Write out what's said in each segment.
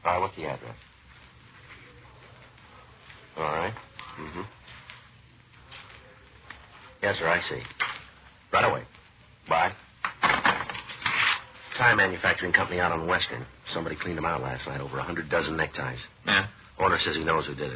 All right, what's the address? All right. Mm-hmm. Yes, sir, I see. Right away. Bye. Tie manufacturing company out on Western. Somebody cleaned them out last night. Over 100 dozen neckties. Yeah? Owner says he knows who did it.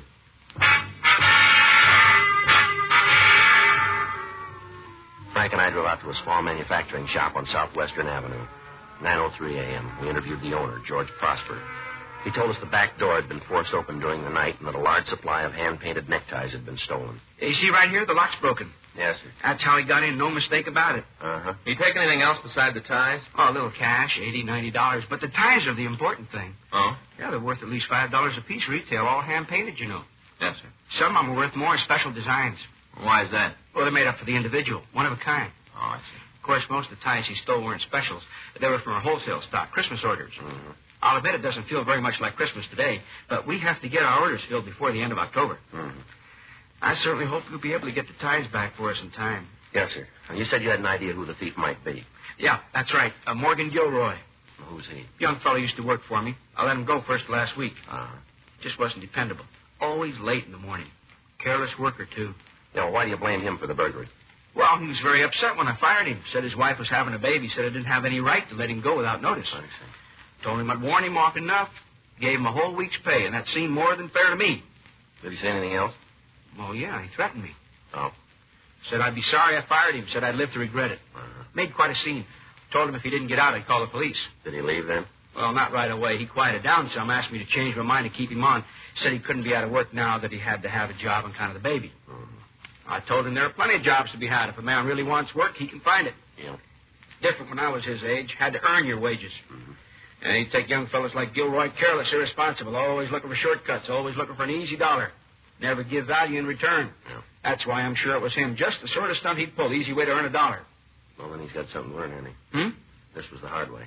Frank and I drove out to a small manufacturing shop on Southwestern Avenue. 9:03 a.m. We interviewed the owner, George Prosper. He told us the back door had been forced open during the night and that a large supply of hand-painted neckties had been stolen. You see right here, the lock's broken. Yes, sir. That's how he got in, no mistake about it. Uh-huh. You take anything else beside the ties? Oh, a little cash, $80, $90. But the ties are the important thing. Oh? Yeah, they're worth at least $5 a piece retail, all hand-painted, you know. Yes, sir. Some of them are worth more in special designs. Why is that? Well, they're made up for the individual, one of a kind. Oh, I see. Of course, most of the ties he stole weren't specials. They were from our wholesale stock, Christmas orders. Mm-hmm. I'll admit it doesn't feel very much like Christmas today, but we have to get our orders filled before the end of October. Mm-hmm. I certainly hope you'll be able to get the ties back for us in time. Yes, sir. And you said you had an idea who the thief might be. Yeah, that's right. Morgan Gilroy. Who's he? Young fellow used to work for me. I let him go first last week. Uh-huh. Just wasn't dependable. Always late in the morning. Careless worker, too. Yeah, well, why do you blame him for the burglary? Well, he was very upset when I fired him. Said his wife was having a baby. Said I didn't have any right to let him go without notice. I see. Told him I'd warn him off enough. Gave him a whole week's pay, and that seemed more than fair to me. Did he say anything else? Oh, yeah, he threatened me. Oh. Said I'd be sorry I fired him. Said I'd live to regret it. Uh-huh. Made quite a scene. Told him if he didn't get out, I'd call the police. Did he leave then? Well, not right away. He quieted down some, asked me to change my mind and keep him on. Said he couldn't be out of work now, that he had to have a job on account of the baby. Mm-hmm. I told him there are plenty of jobs to be had. If a man really wants work, he can find it. Yeah. Different when I was his age. Had to earn your wages. Mm-hmm. And he'd take young fellas like Gilroy careless, irresponsible, always looking for shortcuts, always looking for an easy dollar. Never give value in return. Yeah. That's why I'm sure it was him. Just the sort of stunt he'd pull. Easy way to earn a dollar. Well, then he's got something to learn, hasn't he? Hmm? This was the hard way.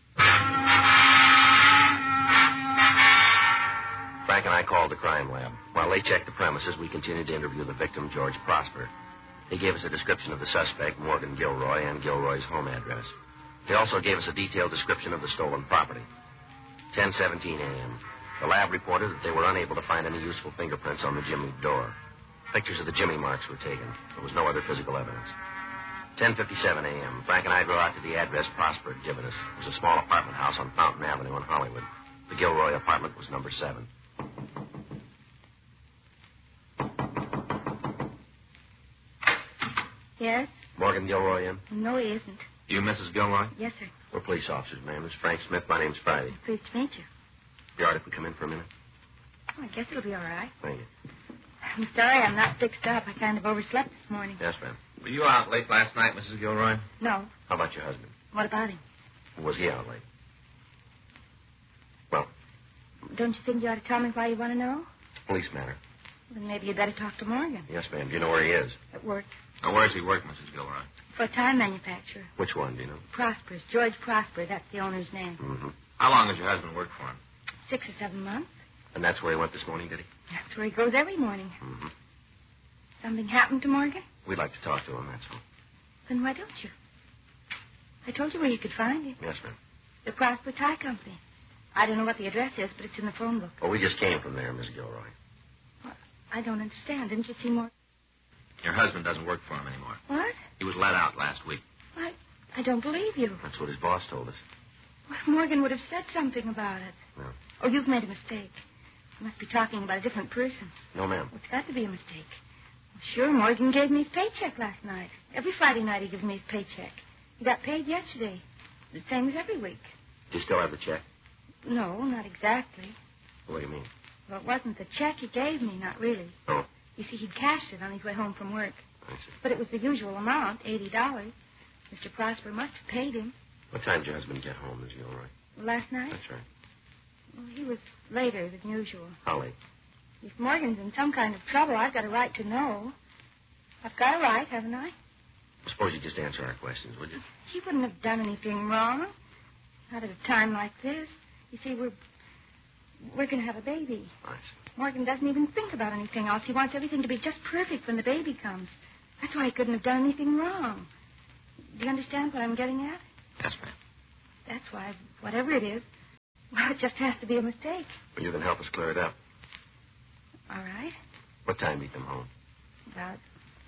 Frank and I called the crime lab. While they checked the premises, we continued to interview the victim, George Prosper. He gave us a description of the suspect, Morgan Gilroy, and Gilroy's home address. He also gave us a detailed description of the stolen property. 10:17 a.m. The lab reported that they were unable to find any useful fingerprints on the Jimmy door. Pictures of the Jimmy marks were taken. There was no other physical evidence. 10:57 a.m. Frank and I drove out to the address Prosper had given us. It was a small apartment house on Fountain Avenue in Hollywood. The Gilroy apartment was number 7. Yes? Morgan Gilroy in? No, he isn't. You Mrs. Gilroy? Yes, sir. We're police officers, ma'am. This is Frank Smith. My name's Friday. Pleased to meet you. You all right if we come in for a minute? Oh, I guess it'll be all right. Thank you. I'm sorry I'm not fixed up. I kind of overslept this morning. Yes, ma'am. Were you out late last night, Mrs. Gilroy? No. How about your husband? What about him? Was he out late? Well, Don't you think you ought to tell me why you want to know? it's a police matter. Then maybe you'd better talk to Morgan. Yes, ma'am. Do you know where he is? At work. Now, where's he work, Mrs. Gilroy? For a time manufacturer. Which one, do you know? Prosper's. George Prosper. That's the owner's name. Mm-hmm. How long has your husband worked for him? 6 or 7 months. And that's where he went this morning, did he? That's where he goes every morning. Mm-hmm. Something happened to Morgan? We'd like to talk to him, that's all. Then why don't you? I told you where you could find him. Yes, ma'am. The Prosper Tie Company. I don't know what the address is, but it's in the phone book. Well, we just came from there, Miss Gilroy. Well, I don't understand. Didn't you see Morgan? Your husband doesn't work for him anymore. What? He was let out last week. I don't believe you. That's what his boss told us. Well, Morgan would have said something about it. No. Oh, you've made a mistake. You must be talking about a different person. No, ma'am. Well, it's got to be a mistake. Well, sure, Morgan gave me his paycheck last night. Every Friday night he gives me his paycheck. He got paid yesterday. The same as every week. Do you still have the check? No, not exactly. What do you mean? Well, it wasn't the check he gave me, not really. Oh. You see, he'd cashed it on his way home from work. I see. But it was the usual amount, $80. Mr. Prosper must have paid him. What time did your husband get home, Miss Gilroy? Last night? That's right. Well, he was later than usual. How late? If Morgan's in some kind of trouble, I've got a right to know. I've got a right, haven't I? Suppose you just answer our questions, would you? He wouldn't have done anything wrong. Not at a time like this. You see, we're going to have a baby. I see. Morgan doesn't even think about anything else. He wants everything to be just perfect when the baby comes. That's why he couldn't have done anything wrong. Do you understand what I'm getting at? Yes, ma'am. That's why, whatever it is, Well, it just has to be a mistake. Well, you can help us clear it up. All right. What time did he come home? About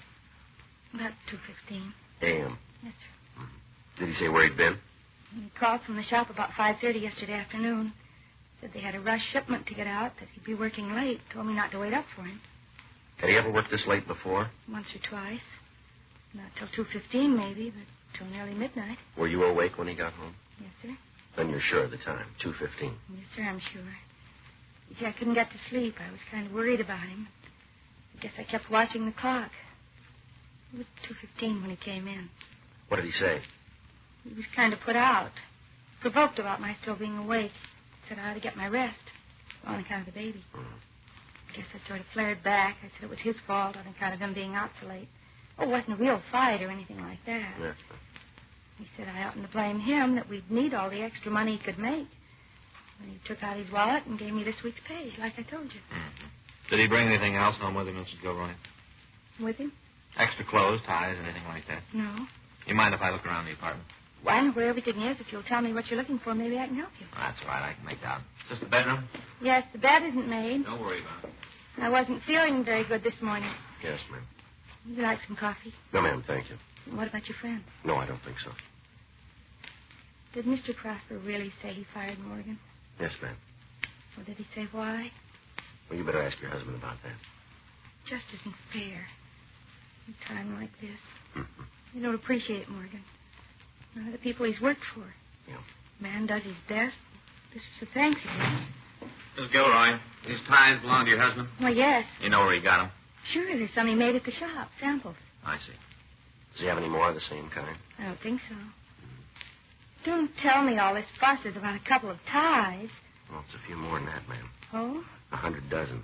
2:15. A.M. Yes, sir. Did he say where he'd been? He called from the shop about 5:30 yesterday afternoon. Said they had a rush shipment to get out, that he'd be working late. Told me not to wait up for him. Had he ever worked this late before? Once or twice. Not till 2:15 maybe, but till nearly midnight. Were you awake when he got home? Yes, sir. Then you're sure of the time, 2:15. Yes, sir, I'm sure. You see, I couldn't get to sleep. I was kind of worried about him. I guess I kept watching the clock. It was 2:15 when he came in. What did he say? He was kind of put out. Provoked about my still being awake. Said I ought to get my rest. On account of the baby. I guess I sort of flared back. I said it was his fault on account of him being out so late. Oh, it wasn't a real fight or anything like that. Yes. He said I oughtn't to blame him, that we'd need all the extra money he could make. And he took out his wallet and gave me this week's pay, like I told you. Mm-hmm. Did he bring anything else home with him, Mrs. Gilroy? With him? Extra clothes, ties, anything like that? No. You mind if I look around the apartment? Well, I know where everything is. If you'll tell me what you're looking for, maybe I can help you. Oh, that's all right. I can make out. Just the bedroom? Yes, the bed isn't made. Don't worry about it. I wasn't feeling very good this morning. Yes, ma'am. Would you like some coffee? No, ma'am, thank you. What about your friend? No, I don't think so. Did Mr. Prosper really say he fired Morgan? Yes, ma'am. Or did he say why? Well, you better ask your husband about that. Just isn't fair. In a time like this. Mm-hmm. You don't appreciate Morgan. None of the people he's worked for. Yeah. Man does his best. This is the thanks he gets. Mrs. Gilroy, these ties belong to your husband? Well, yes. You know where he got them? Sure, there's some he made at the shop. Samples. I see. Does he have any more of the same kind? I don't think so. Don't tell me all this fuss is about a couple of ties. Well, it's a few more than that, ma'am. Oh? 100 dozen.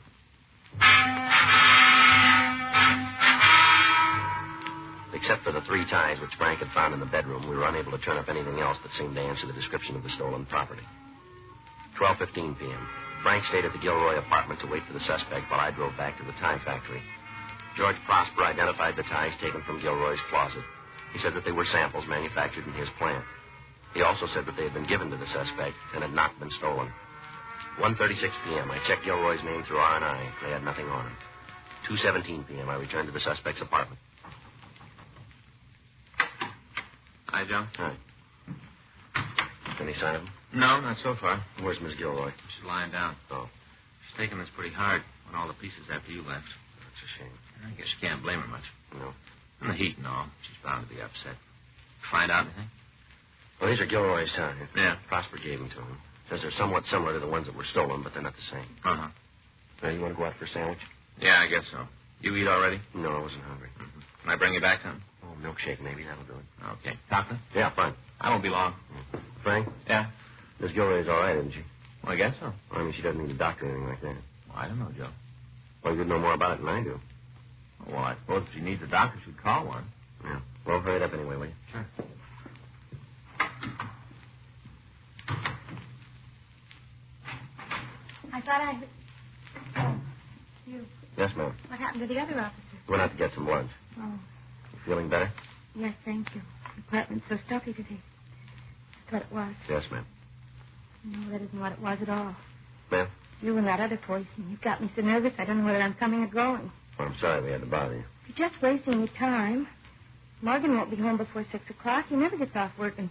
Except for the 3 ties which Frank had found in the bedroom, we were unable to turn up anything else that seemed to answer the description of the stolen property. 12:15 p.m. Frank stayed at the Gilroy apartment to wait for the suspect while I drove back to the tie factory. George Prosper identified the ties taken from Gilroy's closet. He said that they were samples manufactured in his plant. He also said that they had been given to the suspect and had not been stolen. 1:36 p.m. I checked Gilroy's name through R&I. They had nothing on him. 2:17 p.m. I returned to the suspect's apartment. Hi, Joe. Hi. Any sign of him? No, not so far. Where's Miss Gilroy? She's lying down. Oh, She's taking this pretty hard on all the pieces after you left. that's a shame. I guess you can't blame her much. No. And the heat and all. She's bound to be upset. Find out anything? Well, these are Gilroy's ties. Yeah. Prosper gave them to him. Says they're somewhat similar to the ones that were stolen, but they're not the same. Uh-huh. Now, you want to go out for a sandwich? Yeah, I guess so. You eat already? No, I wasn't hungry. Mm-hmm. Can I bring you back something? Oh, milkshake maybe. That'll do it. Okay. Doctor? Yeah, fine. I won't be long. Frank? Yeah? Miss Gilroy's all right, isn't she? Well, I guess so. I mean, she doesn't need a doctor or anything like that. Well, I don't know, Joe. Well, you'd know more about it than I do. Well, I suppose if she needs a doctor, she'd call one. Yeah. Well, hurry it up anyway, will you? Sure. I thought I... Oh, you. Yes, ma'am. What happened to the other officer? Went out to get some lunch. Oh, You feeling better? yes, thank you. The apartment's so stuffy today. That's what it was. Yes, ma'am. No, that isn't what it was at all. Ma'am? You and that other poison. You've got me so nervous I don't know whether I'm coming or going. Well, I'm sorry we had to bother you. You're just wasting your time. Morgan won't be home before 6 o'clock. He never gets off working.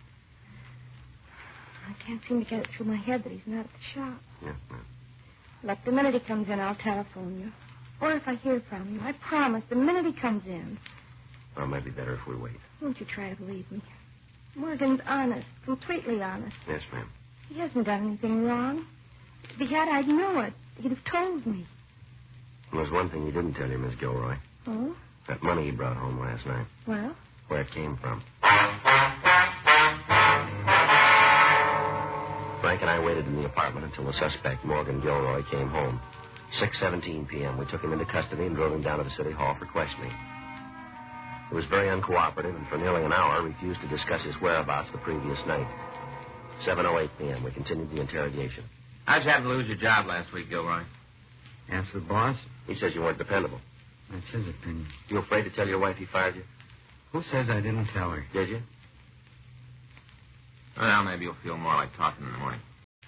I can't seem to get it through my head that he's not at the shop. Yes, ma'am. Look, the minute he comes in, I'll telephone you. Or if I hear from you, I promise, the minute he comes in. Well, it might be better if we wait. Won't you try to believe me? Morgan's honest, completely honest. Yes, ma'am. He hasn't done anything wrong. If he had, I'd know it. He'd have told me. Well, there's one thing he didn't tell you, Miss Gilroy. Oh? That money he brought home last night. Well? Where it came from. Frank and I waited in the apartment until the suspect, Morgan Gilroy, came home. 6:17 p.m. We took him into custody and drove him down to the city hall for questioning. He was very uncooperative and for nearly an hour refused to discuss his whereabouts the previous night. 7:08 p.m. We continued the interrogation. How'd you happen to lose your job last week, Gilroy? Ask the boss. He says you weren't dependable. That's his opinion. You afraid to tell your wife he fired you? Who says I didn't tell her? Did you? Well, maybe you'll feel more like talking in the morning.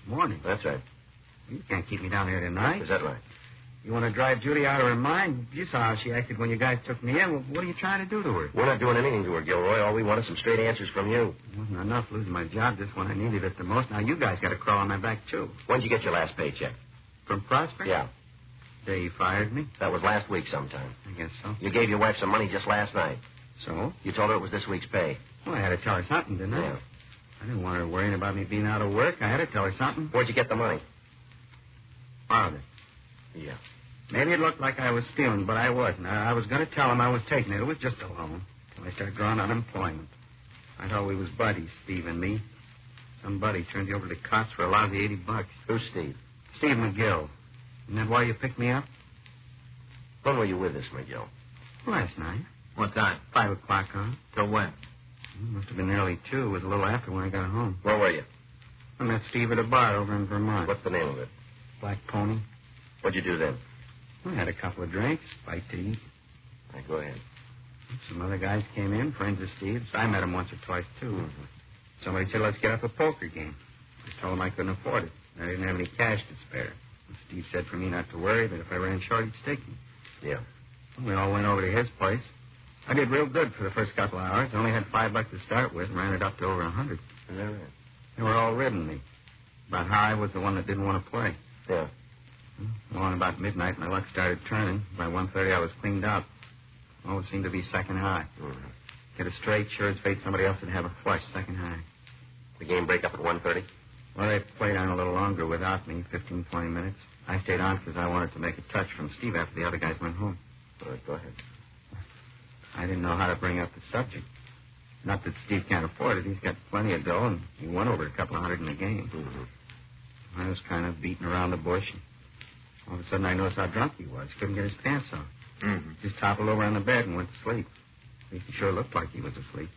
Morning. That's right. You can't keep me down here tonight. Is that right? You want to drive Judy out of her mind? You saw how she acted when you guys took me in. Well, what are you trying to do to her? We're not doing anything to her, Gilroy. All we want is some straight answers from you. It wasn't enough losing my job just when I needed it the most. Now you guys got to crawl on my back, too. When'd you get your last paycheck? From Prosper? Yeah. Day he fired me? That was last week sometime. I guess so. You gave your wife some money just last night. So? You told her it was this week's pay. Well, I had to tell her something, didn't I? Yeah. I didn't want her worrying about me being out of work. I had to tell her something. Where'd you get the money? Borrowed it. Yeah. Maybe it looked like I was stealing, but I wasn't. I was going to tell him I was taking it. It was just a loan. Till I started drawing unemployment. I thought we was buddies, Steve and me. Some buddy turned you over to the cops for a lousy $80. Who's Steve? Steve McGill. Isn't that why you picked me up? When were you with this, McGill? Last night. What time? 5 o'clock on. Till when? Must have been nearly 2. It was a little after when I got home. Where were you? I met Steve at a bar over in Vermont. What's the name of it? Black Pony. What'd you do then? We had a couple of drinks, bite to eat. All right, go ahead. Some other guys came in, friends of Steve's. I met them once or twice, too. Mm-hmm. Somebody said, let's get up a poker game. I told him I couldn't afford it. I didn't have any cash to spare. And Steve said for me not to worry, that if I ran short, he'd stick me. Yeah. We all went over to his place. I did real good for the first couple of hours. I only had $5 to start with and ran it up to over 100. Is that right? They were all ribbing me about how I was the one that didn't want to play. Yeah. Along about midnight, my luck started turning. By 1:30, I was cleaned out. Always seemed to be second high. Mm-hmm. Get it straight, sure as fate, somebody else would have a flush, second high. The game break up at 1:30? Well, they played on a little longer without me, 15, 20 minutes. I stayed on because I wanted to make a touch from Steve after the other guys went home. All right, go ahead. I didn't know how to bring up the subject. Not that Steve can't afford it. He's got plenty of dough, and he won over a couple of hundred in the game. Mm-hmm. I was kind of beating around the bush. And all of a sudden, I noticed how drunk he was. Couldn't get his pants off. Mm-hmm. Just toppled over on the bed and went to sleep. At least he sure looked like he was asleep.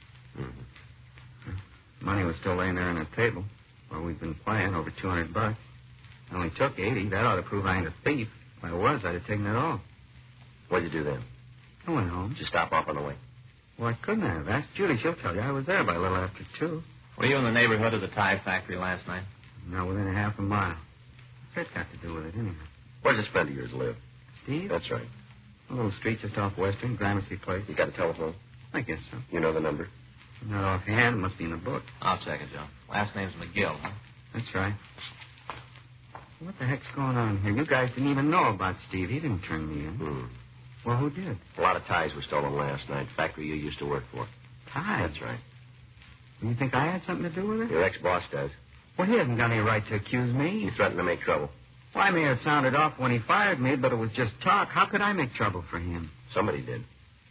Mm-hmm. Money was still laying there on the table. Well, we'd been playing over $200. I only took 80. That ought to prove I ain't a thief. If I was, I'd have taken it all. What'd you do then? I went home. Did you stop off on the way? Well, I couldn't have. Ask Judy. She'll tell you. I was there by a little after 2. Were you in the neighborhood of the tie factory last night? Now, within a half a mile. What's that got to do with it, anyhow? Where does this friend of yours live? Steve? That's right. A little street just off Western, Gramercy Place. You got a telephone? I guess so. You know the number? Not offhand. It must be in the book. I'll check it, Joe. Last name's McGill, huh? That's right. What the heck's going on here? You guys didn't even know about Steve. He didn't turn me in. Hmm. Well, who did? A lot of ties were stolen last night. Factory you used to work for. Ties? That's right. You think I had something to do with it? Your ex-boss does. Well, he hasn't got any right to accuse me. He threatened to make trouble. Well, I may have sounded off when he fired me, but it was just talk. How could I make trouble for him? Somebody did.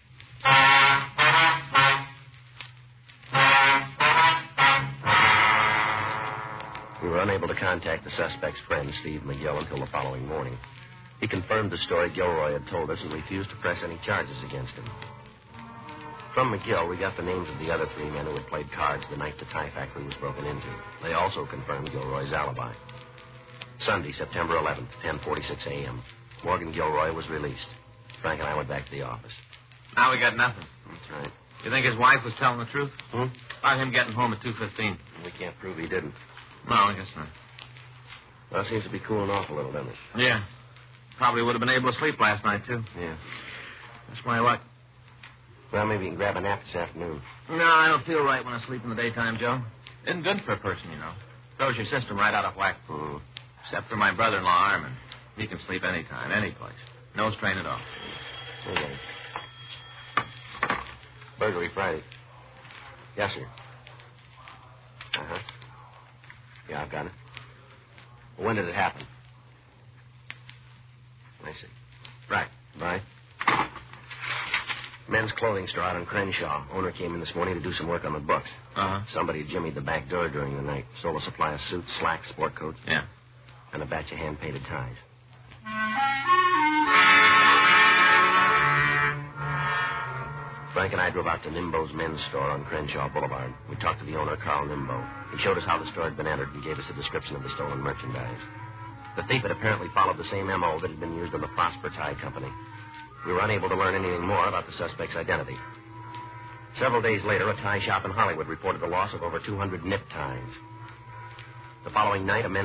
We were unable to contact the suspect's friend, Steve McGill, until the following morning. He confirmed the story Gilroy had told us and refused to press any charges against him. From McGill, we got the names of the other 3 men who had played cards the night the tie factory was broken into. They also confirmed Gilroy's alibi. Sunday, September 11th, 10:46 a.m. Morgan Gilroy was released. Frank and I went back to the office. Now we got nothing. That's right. You think his wife was telling the truth? About him getting home at 2:15. We can't prove he didn't. No, I guess not. Well, it seems to be cooling off a little, doesn't it? Yeah. Probably would have been able to sleep last night, too. Yeah. That's my luck. Well, maybe you can grab a nap this afternoon. No, I don't feel right when I sleep in the daytime, Joe. Isn't good for a person, you know. Throws your system right out of whack. Except for my brother-in-law, Armin. He can sleep anytime, any place. No strain at all. Okay. Burglary Friday. Yes, sir. Uh-huh. Yeah, I've got it. Well, when did it happen? I see. Right. Right. Men's clothing store out on Crenshaw. Owner came in this morning to do some work on the books. Uh-huh. Somebody jimmied the back door during the night. Sold a supply of suits, slacks, sport coats. Yeah. And a batch of hand-painted ties. Frank and I drove out to Nimbo's men's store on Crenshaw Boulevard. We talked to the owner, Carl Nimbo. He showed us how the store had been entered and gave us a description of the stolen merchandise. The thief had apparently followed the same M.O. that had been used on the Prosper Tie Company. We were unable to learn anything more about the suspect's identity. Several days later, a tie shop in Hollywood reported the loss of over 200 nip ties. The following night, a men's